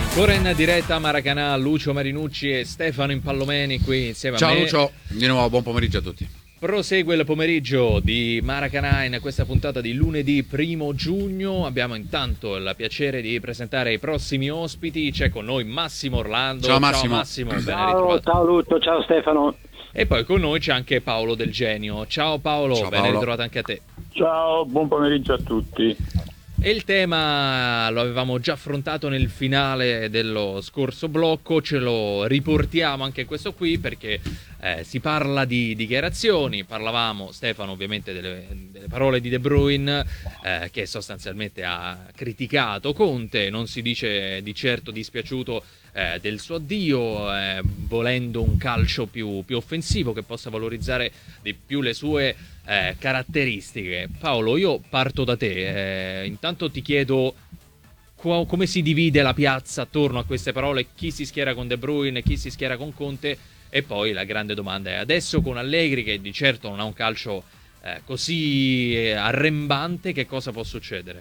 Ora in diretta a Maracanã, Lucio Marinucci e Stefano Impallomeni qui insieme a me. Ciao Lucio, di nuovo buon pomeriggio a tutti. Prosegue il pomeriggio di Maracanã in questa puntata di lunedì 1 giugno. Abbiamo intanto il piacere di presentare i prossimi ospiti. C'è con noi Massimo Orlando. Ciao Massimo. Ciao Massimo, ben Ciao, ritrovato. ciao Lucio, ciao Stefano. E poi con noi c'è anche Paolo Del Genio. Ciao Paolo, Ciao, ben Paolo. ritrovato anche a te. Ciao, buon pomeriggio a tutti. E il tema lo avevamo già affrontato nel finale dello scorso blocco, ce lo riportiamo anche questo qui perché si parla di dichiarazioni. Parlavamo, Stefano, ovviamente delle parole di De Bruyne che sostanzialmente ha criticato Conte, non si dice di certo dispiaciuto del suo addio, volendo un calcio più offensivo che possa valorizzare di più le sue caratteristiche. Paolo, io parto da te, intanto ti chiedo come si divide la piazza attorno a queste parole, chi si schiera con De Bruyne, chi si schiera con Conte, e poi la grande domanda è adesso con Allegri che di certo non ha un calcio così arrembante, che cosa può succedere?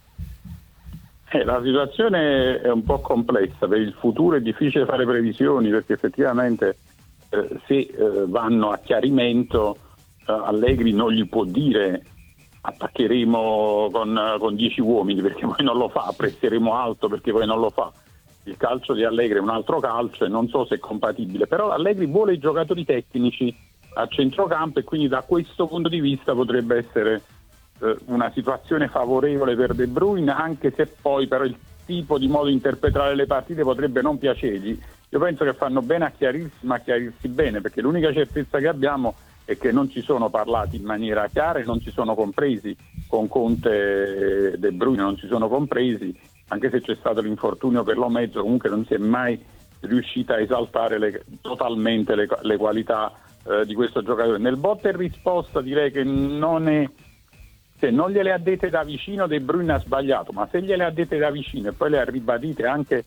La situazione è un po' complessa, per il futuro è difficile fare previsioni perché effettivamente se vanno a chiarimento Allegri non gli può dire attaccheremo con 10 uomini perché poi non lo fa, presseremo alto perché poi non lo fa. Il calcio di Allegri è un altro calcio e non so se è compatibile, però Allegri vuole i giocatori tecnici a centrocampo e quindi da questo punto di vista potrebbe essere una situazione favorevole per De Bruyne, anche se poi però il tipo di modo di interpretare le partite potrebbe non piacergli. Io penso che fanno bene a chiarirsi, ma a chiarirsi bene, perché l'unica certezza che abbiamo è che non ci sono parlati in maniera chiara e non si sono compresi con Conte e De Bruyne, non si sono compresi, anche se c'è stato l'infortunio per lo mezzo, comunque non si è mai riuscita a esaltare totalmente le qualità di questo giocatore. Nel botta e risposta direi che se non gliele ha dette da vicino De Bruyne ha sbagliato, ma se gliele ha dette da vicino e poi le ha ribadite anche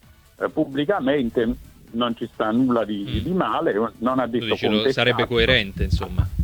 pubblicamente non ci sta nulla di male, non ha detto Sarebbe coerente, insomma.